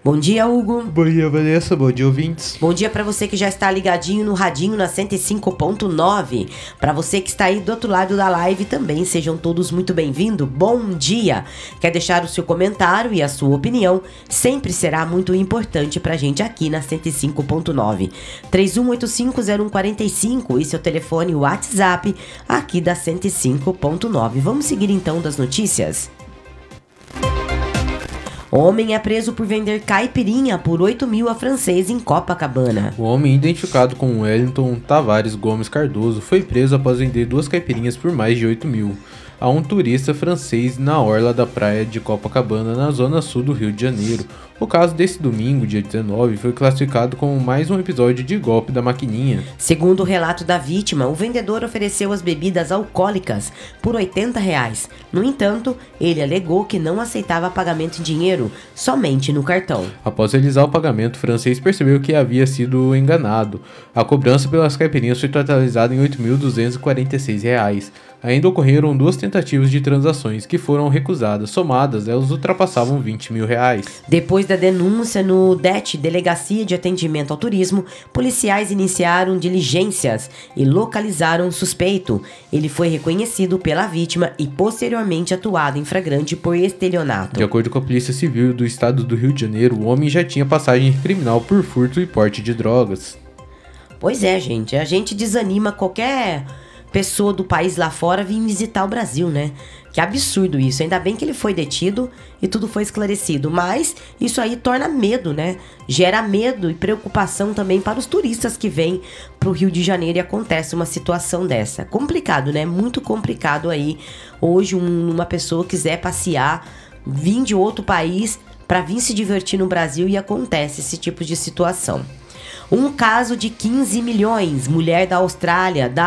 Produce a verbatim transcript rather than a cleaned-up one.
Bom dia, Hugo. Bom dia, Vanessa. Bom dia, ouvintes. Bom dia para você que já está ligadinho no radinho na cento e cinco ponto nove. Para você que está aí do outro lado da live também, sejam todos muito bem-vindos. Bom dia. Quer deixar o seu comentário e a sua opinião? Sempre será muito importante pra gente aqui na cento e cinco ponto nove. três um oito cinco zero um quatro cinco e seu telefone WhatsApp aqui da cento e cinco ponto nove. Vamos seguir então das notícias? Homem é preso por vender caipirinha por oito mil a francês em Copacabana. O homem, identificado como Wellington Tavares Gomes Cardoso, foi preso após vender duas caipirinhas por mais de oito mil a um turista francês na orla da praia de Copacabana, na zona sul do Rio de Janeiro. O caso desse domingo, dia dezenove, foi classificado como mais um episódio de golpe da maquininha. Segundo o relato da vítima, o vendedor ofereceu as bebidas alcoólicas por oitenta reais. No entanto, ele alegou que não aceitava pagamento em dinheiro, somente no cartão. Após realizar o pagamento, o francês percebeu que havia sido enganado. A cobrança pelas caipirinhas foi totalizada em oito mil duzentos e quarenta e seis reais. Ainda ocorreram duas tentativas de transações que foram recusadas. Somadas, elas ultrapassavam vinte mil reais. Depois da denúncia no D E T, Delegacia de Atendimento ao Turismo, policiais iniciaram diligências e localizaram o suspeito. Ele foi reconhecido pela vítima e posteriormente atuado em flagrante por estelionato. De acordo com a Polícia Civil do Estado do Rio de Janeiro, o homem já tinha passagem criminal por furto e porte de drogas. Pois é, gente, a gente desanima qualquer pessoa do país lá fora vir visitar o Brasil, né? Que absurdo isso. Ainda bem que ele foi detido e tudo foi esclarecido. Mas isso aí torna medo, né? Gera medo e preocupação também para os turistas que vêm pro Rio de Janeiro e acontece uma situação dessa. Complicado, né? Muito complicado aí. Hoje um, uma pessoa quiser passear, vir de outro país para vir se divertir no Brasil e acontece esse tipo de situação. Um caso de quinze milhões. Mulher da Austrália dá